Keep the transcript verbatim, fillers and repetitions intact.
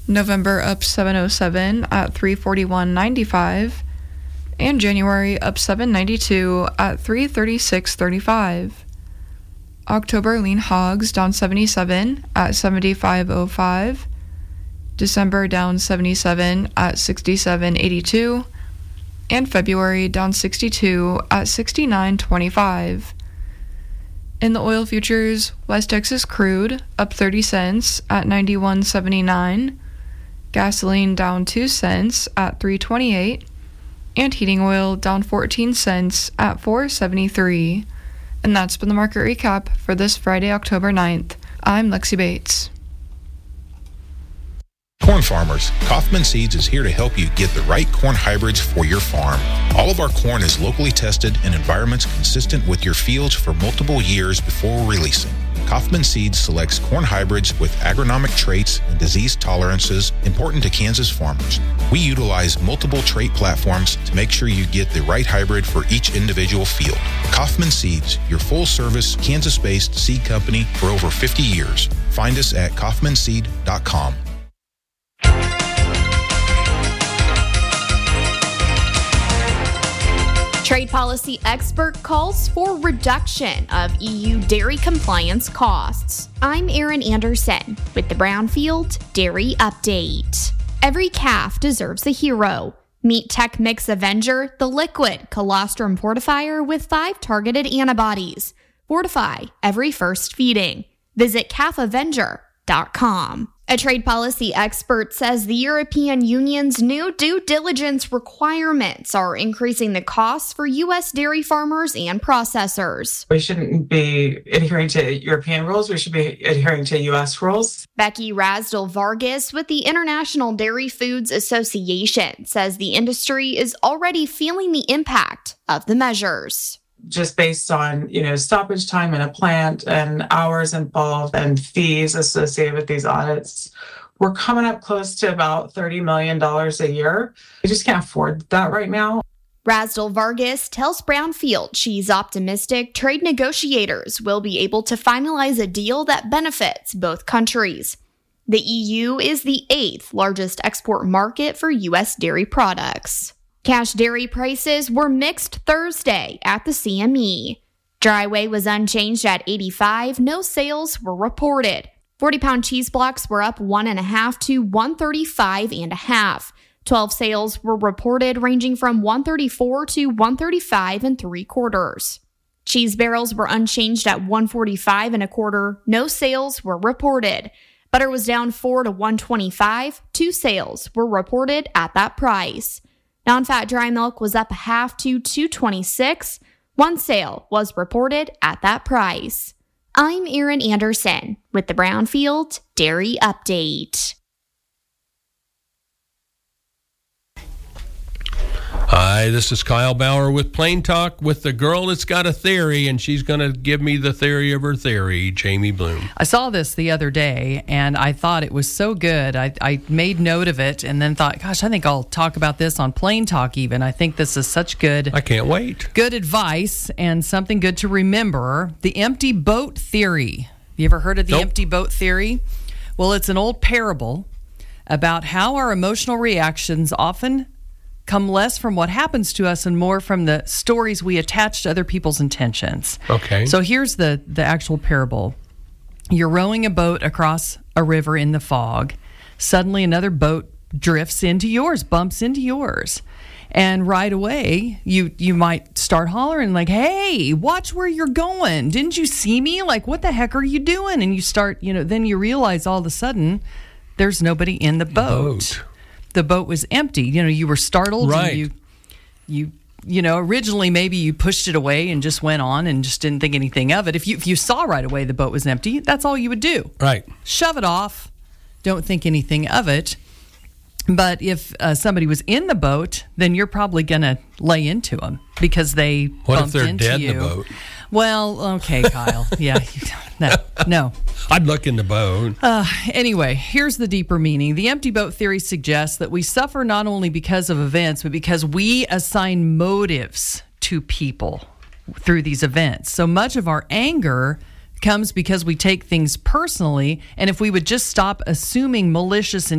November up seven oh seven at three forty-one ninety-five. And January up seven ninety-two at three thirty-six thirty-five. October lean hogs down seventy-seven at seventy-five oh five. December down seventy-seven at sixty-seven eighty-two. And February down sixty-two at sixty-nine twenty-five. In the oil futures, West Texas crude up thirty cents at ninety-one seventy-nine. Gasoline down two cents at three twenty-eight. And heating oil down fourteen cents at four seventy-three. And that's been the market recap for this Friday, October ninth. I'm Lexi Bates. Corn farmers, Kaufman Seeds is here to help you get the right corn hybrids for your farm. All of our corn is locally tested in environments consistent with your fields for multiple years before releasing. Kaufman Seeds selects corn hybrids with agronomic traits and disease tolerances important to Kansas farmers. We utilize multiple trait platforms to make sure you get the right hybrid for each individual field. Kaufman Seeds, your full-service, Kansas-based seed company for over fifty years. Find us at kaufman seed dot com. Trade policy expert calls for reduction of E U dairy compliance costs. I'm Erin Anderson with the Brownfield Dairy Update. Every calf deserves a hero. Meet Tech Mix Avenger, the liquid colostrum fortifier with five targeted antibodies. Fortify every first feeding. Visit calf avenger dot com. A trade policy expert says the European Union's new due diligence requirements are increasing the costs for U S dairy farmers and processors. We shouldn't be adhering to European rules. We should be adhering to U S rules. Becky Rasdell Vargas with the International Dairy Foods Association says the industry is already feeling the impact of the measures. Just based on, you know, stoppage time in a plant and hours involved and fees associated with these audits, we're coming up close to about thirty million dollars a year. We just can't afford that right now. Rasdell Vargas tells Brownfield she's optimistic trade negotiators will be able to finalize a deal that benefits both countries. The E U is the eighth largest export market for U S dairy products. Cash dairy prices were mixed Thursday at the C M E. Dry whey was unchanged at eighty-five. No sales were reported. forty-pound cheese blocks were up one and a half to one thirty-five and a half. twelve sales were reported ranging from one thirty-four to one thirty-five and three quarters. Cheese barrels were unchanged at one forty-five and a quarter. No sales were reported. Butter was down four to one twenty-five. Two sales were reported at that price. Non-fat dry milk was up a half to two twenty-six. One sale was reported at that price. I'm Erin Anderson with the Brownfield Dairy Update. Hi, this is Kyle Bauer with Plain Talk with the girl that's got a theory, and she's going to give me the theory of her theory, Jamie Bloom. I saw this the other day, and I thought it was so good. I, I made note of it and then thought, gosh, I think I'll talk about this on Plain Talk even. I think this is such good. I can't wait. Good advice and something good to remember. The empty boat theory. You ever heard of the Nope. empty boat theory? Well, it's an old parable about how our emotional reactions often come less from what happens to us and more from the stories we attach to other people's intentions. Okay. So here's the, the actual parable. You're rowing a boat across a river in the fog. Suddenly another boat drifts into yours, bumps into yours. And right away, you you might start hollering like, hey, watch where you're going. Didn't you see me? Like, what the heck are you doing? And you start, you know, then you realize all of a sudden there's nobody in the boat. Boat. The boat was empty. You know, you were startled. Right. And you, you, you know, originally maybe you pushed it away and just went on and just didn't think anything of it. If you if you saw right away the boat was empty, that's all you would do. Right. Shove it off. Don't think anything of it. But if uh, somebody was in the boat, then you're probably going to lay into them because they What if bumped they're into dead you. in the boat? Well, okay, Kyle. Yeah. No. No. I'd look in the boat. Uh, anyway, here's the deeper meaning. The empty boat theory suggests that we suffer not only because of events, but because we assign motives to people through these events. So much of our anger comes because we take things personally, and if we would just stop assuming malicious